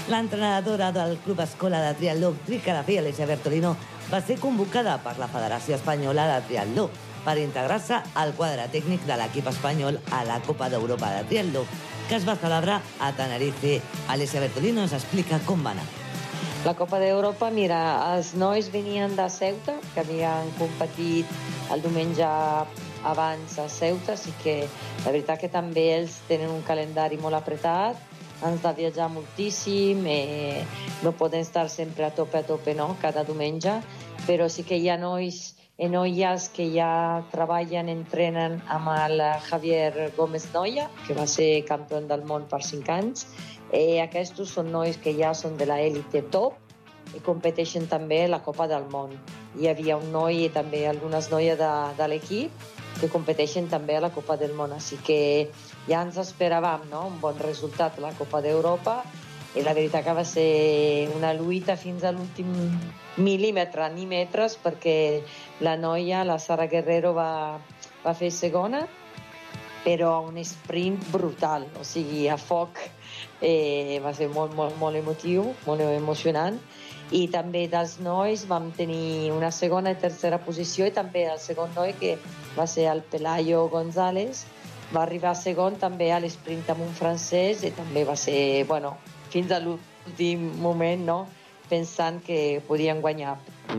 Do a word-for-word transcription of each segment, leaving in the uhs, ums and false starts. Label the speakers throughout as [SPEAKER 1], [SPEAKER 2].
[SPEAKER 1] L'entrenadora del Club Escola de Triatló Tricalafí, Alessia Bertolino, va ser convocada per la Federació Espanyola de Triatló per integrar-se al quadre tècnic de l'equip espanyol a la Copa d'Europa de Triatló, que es va celebrar a Tenerife. Alessia Bertolino ens explica com va anar.
[SPEAKER 2] La Copa d'Europa, mira, els nois venien de Ceuta, que havien competit el diumenge abans a Ceuta, així que la veritat que també ells tenen un calendari molt apretat, han de viatjar moltíssim, eh, no poden estar sempre a tope a tope, no?, cada diumenge, però sí que hi ha nois i noies que ja treballen, entrenen amb el Javier Gómez Noya, que va ser campió del món per cinc anys. Eh, aquests són nois que ja són de l'élite top i competeixen també a la Copa del Món. Hi havia un noi i també algunes noies de, de l'equip que competeixen també a la Copa del Món. Així que ja ens esperàvem, no?, un bon resultat a la Copa d'Europa, i la veritat que va ser una lluita fins a l'últim mil·límetre, ni metres, perquè la noia, la Sara Guerrero, va, va fer segona, però un sprint brutal, o sigui, a foc. Eh, va ser molt, molt, molt emotiu, molt emocionant. I també dels nois vam tenir una segona i tercera posició, i també el segon noi, que va ser el Pelayo González, va arribar segon també a l'esprint amb un francès, i també va ser, bueno, fins a l'últim moment, no?, pensant que podien guanyar.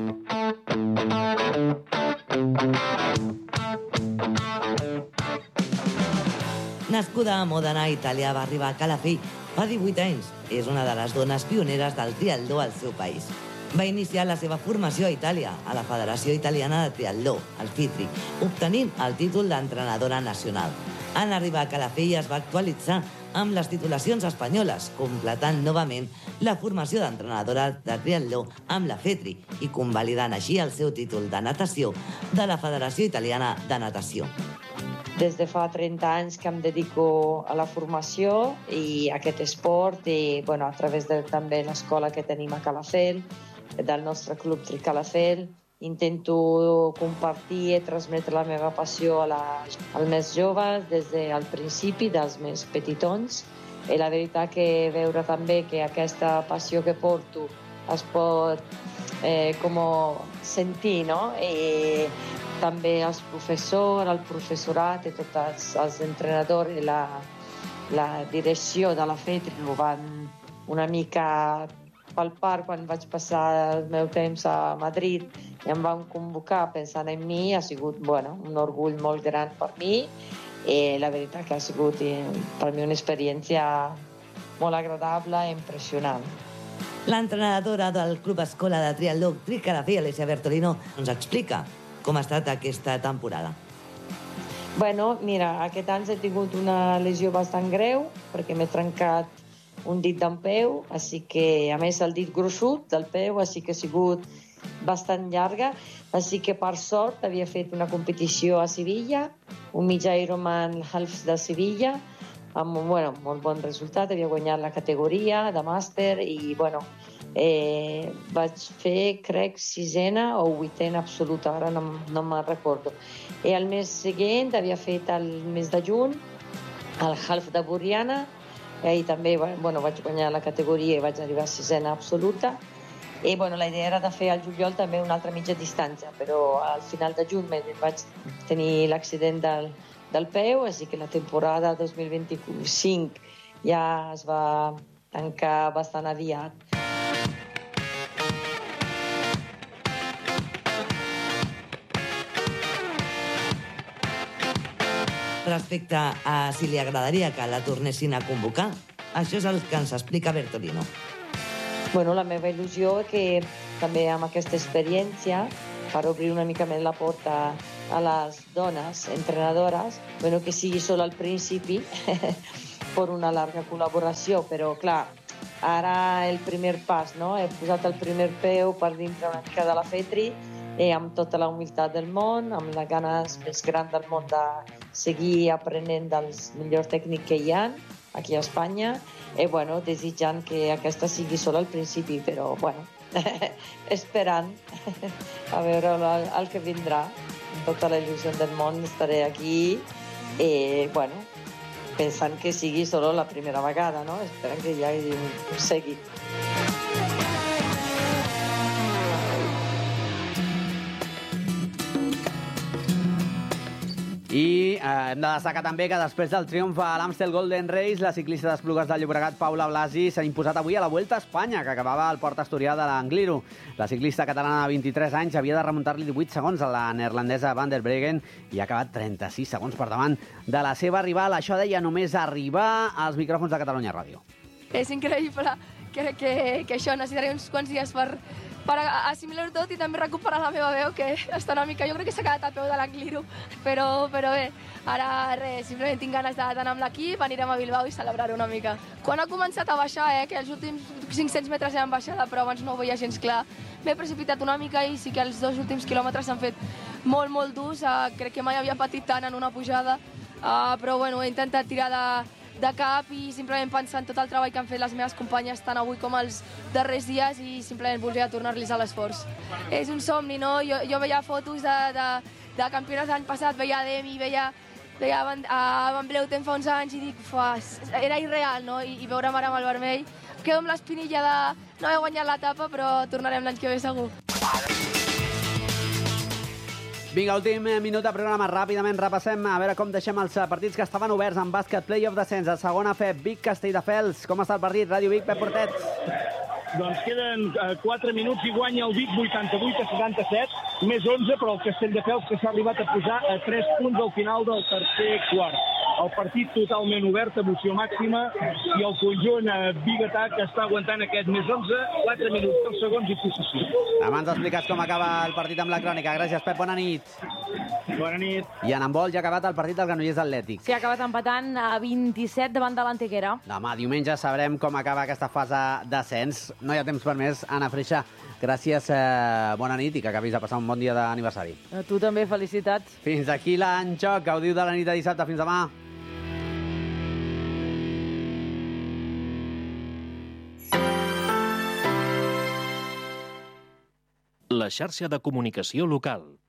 [SPEAKER 1] Nascuda a Modena, Itàlia, va arribar a Calafell fa divuit anys. És una de les dones pioneres del triatló al seu país. Va iniciar la seva formació a Itàlia, a la Federació Italiana de Triatló, el FITRI, obtenint el títol d'entrenadora nacional. En arribar a Calafell es va actualitzar amb les titulacions espanyoles, completant novament la formació d'entrenadora de triatló amb la FETRI i convalidant així el seu títol de natació de la Federació Italiana de Natació.
[SPEAKER 2] Des de fa trenta anys que em dedico a la formació i a aquest esport, i bueno, a través de també l'escola que tenim a Calafell, del nostre club Tricalafell, intento compartir i transmetre la meva passió a la, als més joves des del principi, dels més petitons. I la veritat que veure també que aquesta passió que porto es pot eh, com sentir, no? I també els professors, el professorat i tots els, els entrenadors i la, la direcció de la FETRI ho van una mica palpar quan vaig passar el meu temps a Madrid i em van convocar pensant en mi. Ha sigut, bueno, un orgull molt gran per mi, i la veritat que ha sigut per mi una experiència molt agradable i impressionant.
[SPEAKER 1] L'entrenadora del Club Escola de Triatló Tricalafí, Alessia Bertolino, ens explica com ha estat aquesta temporada.
[SPEAKER 2] Bueno, mira, aquest any he tingut una lesió bastant greu perquè m'he trencat un dit d'un peu, així que, a més, el dit gruixut del peu, així que ha sigut bastant llarga, així que per sort havia fet una competició a Sevilla, un mig Ironman Half de Sevilla, amb un bueno, molt bon resultat, havia guanyat la categoria de màster i, bueno, eh, vaig fer, crec, sisena o vuitena absoluta, ara no, no me'n recordo. I el mes següent havia fet el mes de juny, el Half de Borriana, i també bueno, vaig guanyar la categoria i vaig arribar a sisena absoluta. I bueno, la idea era de fer al juliol també una altra mitja distància, però al final de juny vaig tenir l'accident del, del peu, així que la temporada dos mil vint-i-cinc ja es va tancar bastant aviat.
[SPEAKER 1] Respecte a si li agradaria que la tornessin a convocar, això és el que ens explica Bertolino.
[SPEAKER 2] Bueno, la meva il·lusió és que també amb aquesta experiència, per obrir una mica més la porta a les dones entrenadores, bueno, que sigui sol al principi per una llarga col·laboració, però clar, ara el primer pas, no? He posat el primer peu per dintre una mica de la FETRI, i amb tota la humilitat del món, amb les ganes més grans del món de seguir aprenent dels millors tècnics que hi ha aquí a Espanya, i bueno, desitjant que aquesta sigui sola al principi, però bueno, esperant a veure el, el que vindrà. Amb tota la il·lusió del món estaré aquí i bueno, pensant que sigui solo la primera vegada, no? Esperen que ja hi segui.
[SPEAKER 3] I eh, hem de destacar també que després del triomf a l'Amstel Golden Race, la ciclista d'Esplugues de Llobregat, Paula Blasi, s'ha imposat avui a la Vuelta a Espanya, que acabava al Port Asturià de l'Angliru. La ciclista catalana de vint-i-tres anys havia de remuntar-li divuit segons a la neerlandesa Van der Breggen i ha acabat trenta-sis segons per davant de la seva rival. Això deia només arribar als micròfons de Catalunya Ràdio.
[SPEAKER 4] És increïble. Crec que, que això necessitaré uns quants dies per, per assimilar-ho tot i també recuperar la meva veu, que està una mica... Jo crec que s'ha quedat a peu de l'Angliru, però, però bé, ara res, simplement tinc ganes d'anar amb l'equip, anirem a Bilbao i celebrar-ho una mica. Quan ha començat a baixar, eh, que els últims cinc-cents metres eren baixada, però abans no ho veia gens clar, m'he precipitat una mica i sí que els dos últims quilòmetres s'han fet molt, molt durs. Uh, crec que mai havia patit tant en una pujada, uh, però bueno, he intentat tirar de... de cap i simplement pensar en tot el treball que han fet les meves companyes tant avui com els darrers dies i simplement volia tornar-los a l'esforç. És un somni, no? Jo, jo veia fotos de, de, de campionats l'any passat, veia Demi, veia, veia Van, a Van Bleuten fa uns anys i dic, era irreal, no? I, i veure'm ara amb el vermell. Quedo amb l'espinilla de no haver guanyat l'etapa, però tornarem l'any que ve segur.
[SPEAKER 3] Vinga, últim minut de programa. Ràpidament repassem a veure com deixem els partits que estaven oberts en bàsquet play-off descens. A segona F, Vic Castelldefels. Com està el partit? Ràdio Vic, Pep Portet.
[SPEAKER 5] Doncs queden quatre minuts i guanya el Vic vuitanta-vuit a setanta-set, més onze, però el Castelldefels que s'ha arribat a posar a tres punts al final del tercer quart. El partit totalment obert, emoció màxima, i el conjunt biguetà que està aguantant aquest més onze, quatre minuts, dos segons i possessió.
[SPEAKER 3] Demà ens expliques com acaba el partit amb la crònica. Gràcies, Pep, bona nit.
[SPEAKER 5] Bona nit.
[SPEAKER 3] I en handbol ja ha acabat el partit del Granollers Atlètic.
[SPEAKER 6] Sí, ha acabat empatant a vint-i-set davant de l'Antequera.
[SPEAKER 3] Demà, diumenge, sabrem com acaba aquesta fase d'ascens. No hi ha temps per més. Anna Freixa, gràcies, eh, bona nit i que acabis de passar un bon dia d'aniversari.
[SPEAKER 6] A tu també, felicitats.
[SPEAKER 3] Fins aquí l'En Joc. Gaudiu de la nit de dissabte. Fins demà.
[SPEAKER 7] La xarxa de comunicació local.